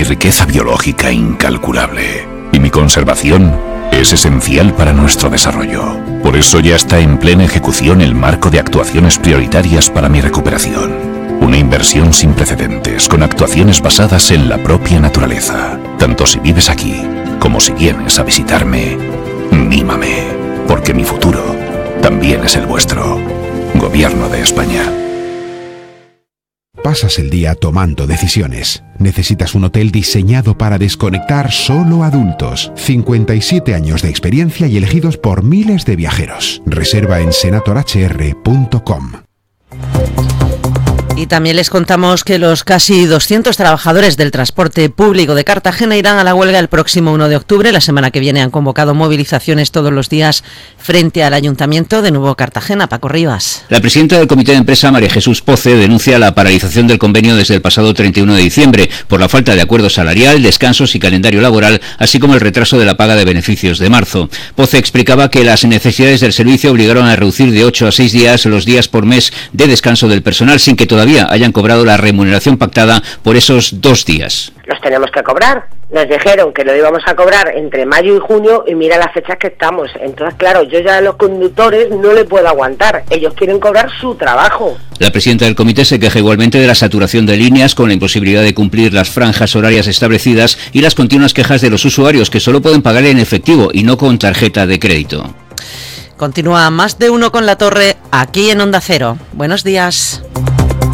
riqueza biológica incalculable. Y mi conservación es esencial para nuestro desarrollo. Por eso ya está en plena ejecución el marco de actuaciones prioritarias para mi recuperación. Una inversión sin precedentes, con actuaciones basadas en la propia naturaleza. Tanto si vives aquí, como si vienes a visitarme, mímame, porque mi futuro también es el vuestro. Gobierno de España. Pasas el día tomando decisiones. Necesitas un hotel diseñado para desconectar solo adultos. 57 años de experiencia y elegidos por miles de viajeros. Reserva en senatorhr.com. Y también les contamos que los casi 200 trabajadores del transporte público de Cartagena irán a la huelga el próximo 1 de octubre. La semana que viene han convocado movilizaciones todos los días frente al Ayuntamiento de Nuevo Cartagena. Paco Rivas. La presidenta del Comité de Empresa, María Jesús Poce, denuncia la paralización del convenio desde el pasado 31 de diciembre por la falta de acuerdo salarial, descansos y calendario laboral, así como el retraso de la paga de beneficios de marzo. Poce explicaba que las necesidades del servicio obligaron a reducir de 8 a 6 días los días por mes de descanso del personal, sin que todavía hayan cobrado la remuneración pactada por esos 2 días. Los tenemos que cobrar. Nos dijeron que lo íbamos a cobrar entre mayo y junio y mira las fechas que estamos. Entonces, claro, yo ya a los conductores no le puedo aguantar. Ellos quieren cobrar su trabajo. La presidenta del comité se queja igualmente de la saturación de líneas con la imposibilidad de cumplir las franjas horarias establecidas y las continuas quejas de los usuarios que solo pueden pagar en efectivo y no con tarjeta de crédito. Continúa Más de Uno con La Torre aquí en Onda Cero. Buenos días.